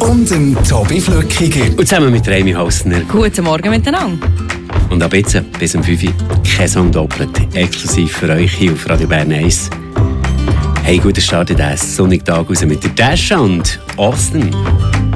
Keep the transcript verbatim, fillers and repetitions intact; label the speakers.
Speaker 1: und dem Tobi Flückiger.
Speaker 2: Und zusammen mit Remi Hausner.
Speaker 3: Guten Morgen miteinander.
Speaker 2: Und ab jetzt bis um fünf Uhr kein Song doppelt. Exklusiv für euch hier auf Radio Bern eins. Hey, guten Start in diesen Sonntag raus mit der Dasha und Austin.